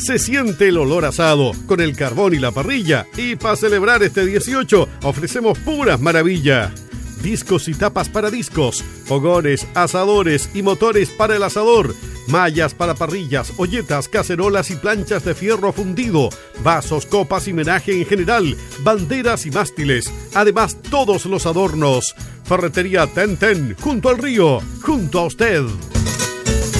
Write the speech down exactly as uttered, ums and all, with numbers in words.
Se siente el olor asado con el carbón y la parrilla. Y para celebrar este dieciocho ofrecemos puras maravillas. Discos y tapas para discos, fogones, asadores y motores para el asador, mallas para parrillas, olletas, cacerolas y planchas de fierro fundido, vasos, copas y menaje en general, banderas y mástiles, además todos los adornos. Ferretería Ten Ten, junto al río, junto a usted.